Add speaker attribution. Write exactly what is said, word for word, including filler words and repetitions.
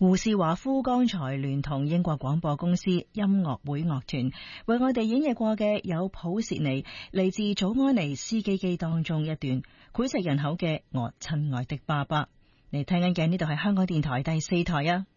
Speaker 1: 胡士華夫剛才聯同英國廣播公司音樂會樂團為我哋演繹過嘅有普契尼嚟自祖安尼斯基基當中一段膾炙人口嘅我親愛的爸爸。你聽緊嘅呢度係香港電台第四台啊。